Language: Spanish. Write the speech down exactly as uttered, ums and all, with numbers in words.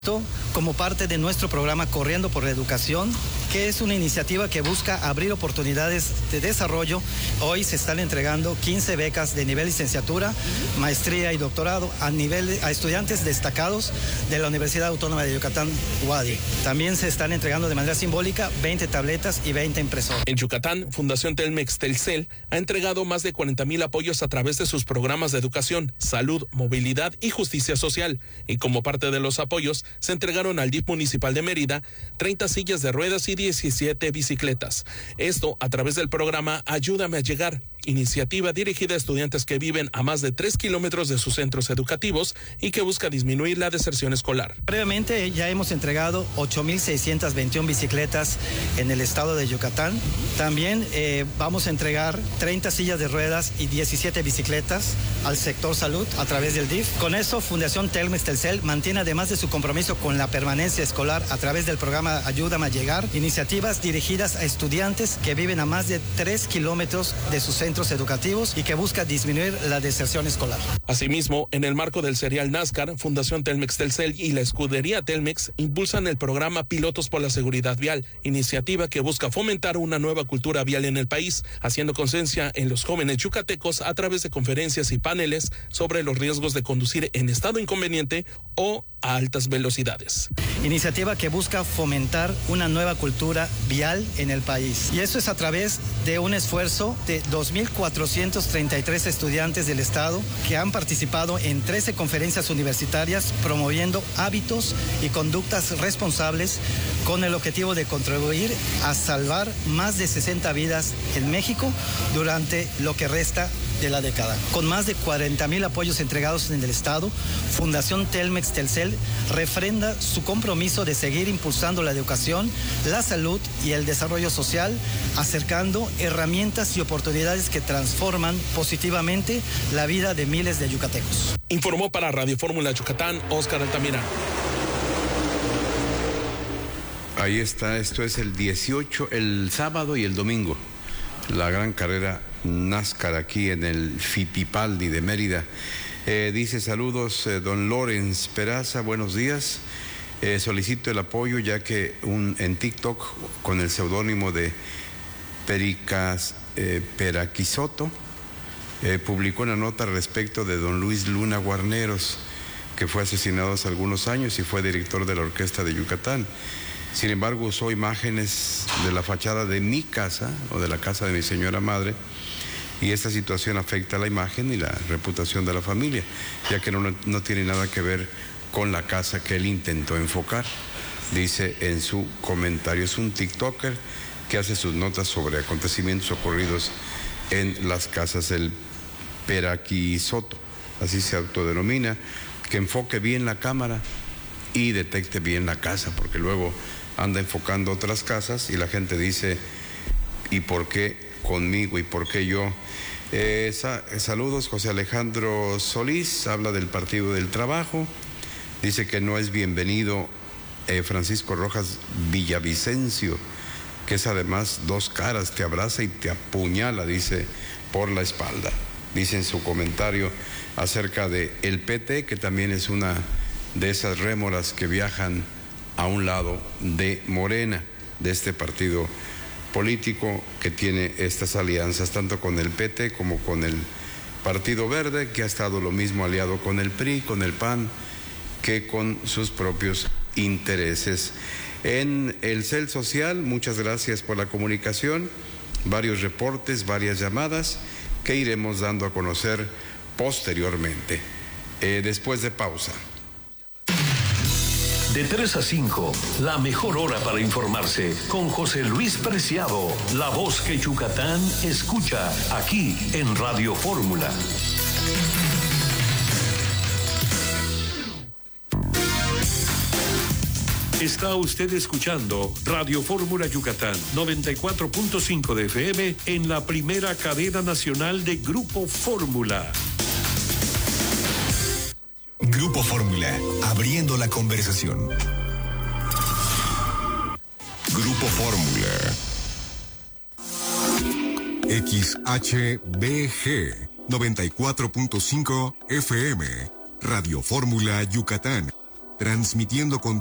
Como parte de nuestro programa Corriendo por la Educación, que es una iniciativa que busca abrir oportunidades de desarrollo. Hoy se están entregando quince becas de nivel licenciatura, maestría y doctorado a, nivel, a estudiantes destacados de la Universidad Autónoma de Yucatán, U A D Y. También se están entregando de manera simbólica veinte tabletas y veinte impresoras. En Yucatán, Fundación Telmex Telcel ha entregado más de cuarenta mil apoyos a través de sus programas de educación, salud, movilidad y justicia social. Y como parte de los apoyos, se entregaron al D I F municipal de Mérida treinta sillas de ruedas y diecisiete bicicletas. Esto a través del programa Ayúdame a Llegar, iniciativa dirigida a estudiantes que viven a más de tres kilómetros de sus centros educativos y que busca disminuir la deserción escolar. Previamente ya hemos entregado ocho mil seiscientas veintiuna bicicletas en el estado de Yucatán. También eh, vamos a entregar treinta sillas de ruedas y diecisiete bicicletas al sector salud a través del D I F. Con eso, Fundación Telmex Telcel mantiene, además de su compromiso con la permanencia escolar a través del programa Ayúdame a Llegar, iniciativas dirigidas a estudiantes que viven a más de tres kilómetros de sus centros educativos y que busca disminuir la deserción escolar. Asimismo, en el marco del serial NASCAR, Fundación Telmex Telcel y la escudería Telmex impulsan el programa Pilotos por la Seguridad Vial, iniciativa que busca fomentar una nueva cultura vial en el país, haciendo conciencia en los jóvenes yucatecos a través de conferencias y paneles sobre los riesgos de conducir en estado inconveniente o a altas velocidades. Iniciativa que busca fomentar una nueva cultura vial en el país. Y eso es a través de un esfuerzo de dos mil cuatrocientos treinta y tres estudiantes del estado que han participado en trece conferencias universitarias promoviendo hábitos y conductas responsables con el objetivo de contribuir a salvar más de sesenta vidas en México durante lo que resta de la década. Con más de cuarenta mil apoyos entregados en el estado, Fundación Telmex Telcel refrenda su compromiso de seguir impulsando la educación, la salud y el desarrollo social, acercando herramientas y oportunidades que transforman positivamente la vida de miles de yucatecos. Informó para Radio Fórmula Yucatán, Óscar Altamirano. Ahí está, esto es el dieciocho, el sábado y el domingo, la gran carrera NASCAR aquí en el Fittipaldi de Mérida. Eh, dice saludos eh, don Lorenz Peraza, buenos días. Eh, solicito el apoyo ya que un, en TikTok con el seudónimo de Pericas eh, Peraquisoto eh, publicó una nota respecto de don Luis Luna Guarneros, que fue asesinado hace algunos años y fue director de la Orquesta de Yucatán. Sin embargo, usó imágenes de la fachada de mi casa o de la casa de mi señora madre, y esta situación afecta a la imagen y la reputación de la familia, ya que no, no tiene nada que ver con la casa que él intentó enfocar. Dice en su comentario, es un TikToker que hace sus notas sobre acontecimientos ocurridos en las casas del Peraquisoto, así se autodenomina, que enfoque bien la cámara y detecte bien la casa, porque luego anda enfocando otras casas y la gente dice, ¿y por qué conmigo? ¿Y por qué yo? Eh, sa saludos, José Alejandro Solís, habla del Partido del Trabajo, dice que no es bienvenido eh, Francisco Rojas Villavicencio, que es además dos caras, te abraza y te apuñala, dice, por la espalda. Dice en su comentario acerca de el P T, que también es una de esas rémoras que viajan a un lado de Morena, de este partido político que tiene estas alianzas tanto con el P T como con el Partido Verde, que ha estado lo mismo aliado con el P R I, con el P A N, que con sus propios intereses. En el C E L Social, muchas gracias por la comunicación, varios reportes, varias llamadas que iremos dando a conocer posteriormente, eh, después de pausa. De tres a cinco, la mejor hora para informarse con José Luis Preciado, la voz que Yucatán escucha aquí en Radio Fórmula. Está usted escuchando Radio Fórmula Yucatán, noventa y cuatro punto cinco de F M en la primera cadena nacional de Grupo Fórmula. Grupo Fórmula, abriendo la conversación. Grupo Fórmula. X H B G noventa y cuatro punto cinco F M, Radio Fórmula Yucatán. transmitiendo con